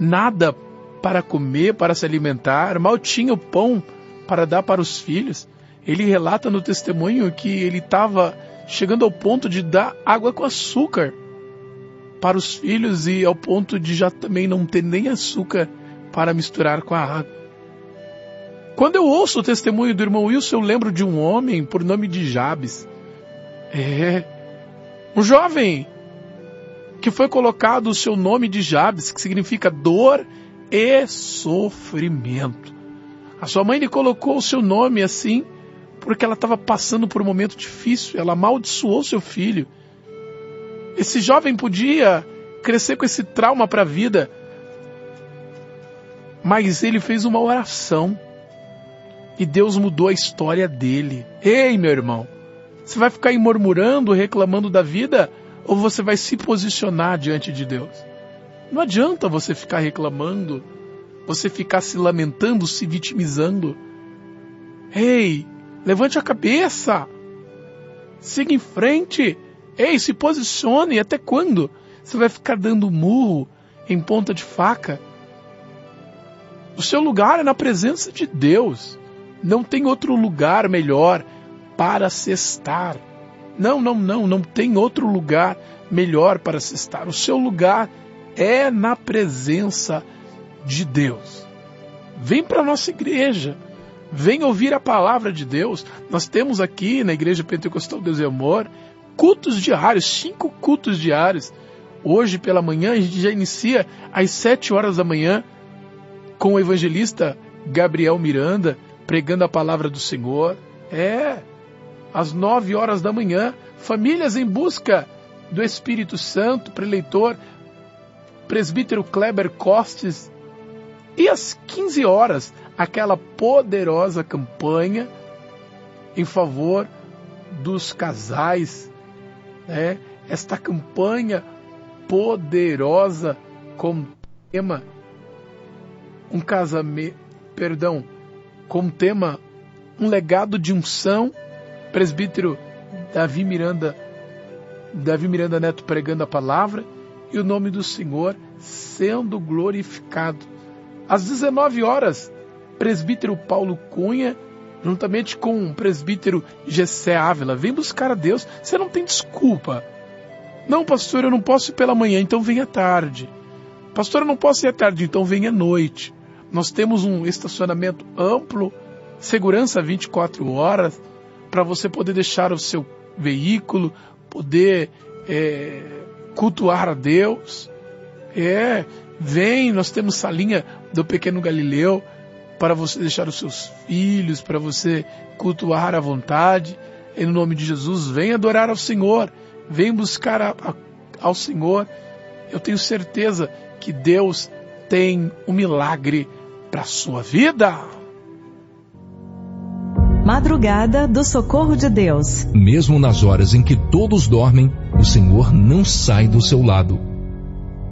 nada para comer, para se alimentar, mal tinha o pão para dar para os filhos. Ele relata no testemunho que ele estava chegando ao ponto de dar água com açúcar para os filhos e ao ponto de já também não ter nem açúcar para misturar com a água. Quando eu ouço o testemunho do irmão Wilson, eu lembro de um homem por nome de Jabes. Um jovem que foi colocado o seu nome de Jabes, que significa dor e sofrimento. A sua mãe lhe colocou o seu nome assim porque ela estava passando por um momento difícil. Ela amaldiçoou seu filho. Esse jovem podia crescer com esse trauma para a vida, mas ele fez uma oração e Deus mudou a história dele. Ei, meu irmão, você vai ficar aí murmurando, reclamando da vida, ou você vai se posicionar diante de Deus? Não adianta você ficar reclamando, você ficar se lamentando, se vitimizando. Ei, levante a cabeça, siga em frente. Ei, se posicione. Até quando você vai ficar dando murro em ponta de faca? O seu lugar é na presença de Deus. Não tem outro lugar melhor para se estar. Não tem outro lugar melhor para se estar. O seu lugar é na presença de Deus. Vem para a nossa igreja. Vem ouvir a palavra de Deus. Nós temos aqui na Igreja Pentecostal Deus e Amor cultos diários, 5 cultos diários. Hoje pela manhã a gente já inicia às 7 horas da manhã com o evangelista Gabriel Miranda pregando a palavra do Senhor. Às 9 horas da manhã, Famílias em Busca do Espírito Santo, preleitor presbítero Kleber Costes. E às 15 horas, aquela poderosa campanha em favor dos casais, esta campanha poderosa com tema um legado de unção, presbítero Davi Miranda Neto pregando a palavra e o nome do Senhor sendo glorificado. Às 19 horas, presbítero Paulo Cunha, juntamente com o presbítero Gessé Ávila, vem buscar a Deus. Você não tem desculpa. Não, pastor, eu não posso ir pela manhã, então venha à tarde. Pastor, eu não posso ir à tarde, então venha à noite. Nós temos um estacionamento amplo, segurança 24 horas, para você poder deixar o seu veículo, poder cultuar a Deus. Vem, nós temos salinha do Pequeno Galileu, para você deixar os seus filhos, para você cultuar à vontade. Em nome de Jesus, vem adorar ao Senhor, vem buscar ao Senhor. Eu tenho certeza que Deus tem um milagre para a sua vida. Madrugada do Socorro de Deus. Mesmo nas horas em que todos dormem, o Senhor não sai do seu lado.